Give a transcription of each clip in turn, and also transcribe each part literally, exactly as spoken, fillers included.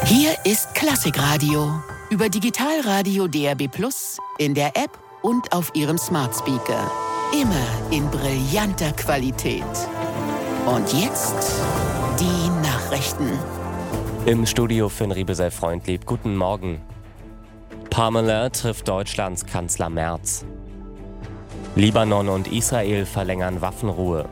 Hier ist Klassikradio. Über Digitalradio D A B plus, in der App und auf Ihrem Smart Speaker. Immer in brillanter Qualität. Und jetzt die Nachrichten. Im Studio Finn Riebesell-Freundlieb. Guten Morgen. Pamela trifft Deutschlands Kanzler Merz. Libanon und Israel verlängern Waffenruhe.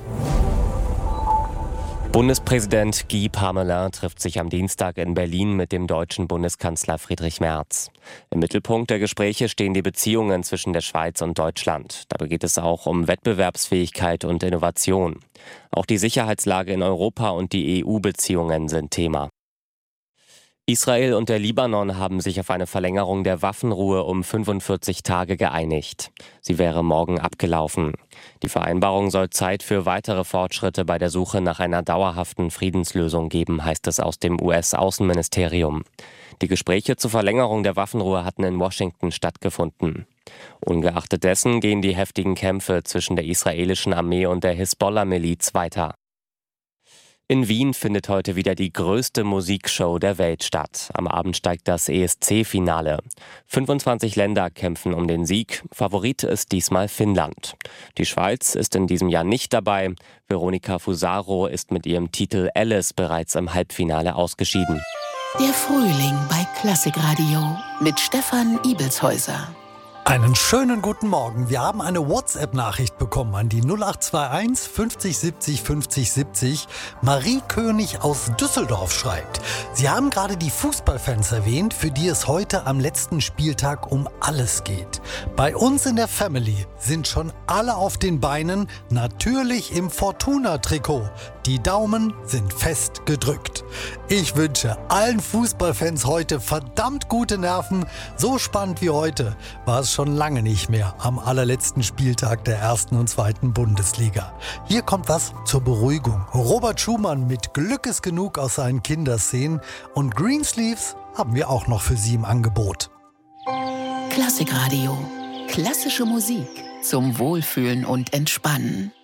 Bundespräsident Guy Parmelin trifft sich am Dienstag in Berlin mit dem deutschen Bundeskanzler Friedrich Merz. Im Mittelpunkt der Gespräche stehen die Beziehungen zwischen der Schweiz und Deutschland. Dabei geht es auch um Wettbewerbsfähigkeit und Innovation. Auch die Sicherheitslage in Europa und die E U-Beziehungen sind Thema. Israel und der Libanon haben sich auf eine Verlängerung der Waffenruhe um fünfundvierzig Tage geeinigt. Sie wäre morgen abgelaufen. Die Vereinbarung soll Zeit für weitere Fortschritte bei der Suche nach einer dauerhaften Friedenslösung geben, heißt es aus dem U S-Außenministerium. Die Gespräche zur Verlängerung der Waffenruhe hatten in Washington stattgefunden. Ungeachtet dessen gehen die heftigen Kämpfe zwischen der israelischen Armee und der Hisbollah-Miliz weiter. In Wien findet heute wieder die größte Musikshow der Welt statt. Am Abend steigt das E S C-Finale. fünfundzwanzig Länder kämpfen um den Sieg. Favorit ist diesmal Finnland. Die Schweiz ist in diesem Jahr nicht dabei. Veronica Fusaro ist mit ihrem Titel Alice bereits im Halbfinale ausgeschieden. Der Frühling bei Klassikradio mit Stefan Ibelshäuser. Einen schönen guten Morgen. Wir haben eine WhatsApp-Nachricht bekommen an die null acht zwei eins fünfzig siebzig fünfzig siebzig. Marie König aus Düsseldorf schreibt: Sie haben gerade die Fußballfans erwähnt, für die es heute am letzten Spieltag um alles geht. Bei uns in der Family sind schon alle auf den Beinen, natürlich im Fortuna-Trikot. Die Daumen sind fest gedrückt. Ich wünsche allen Fußballfans heute verdammt gute Nerven. So spannend wie heute war es schon lange nicht mehr am allerletzten Spieltag der ersten und zweiten Bundesliga. Hier kommt was zur Beruhigung. Robert Schumann mit Glück ist genug aus seinen Kinderszenen und Greensleeves haben wir auch noch für Sie im Angebot. Klassikradio. Klassische Musik zum Wohlfühlen und Entspannen.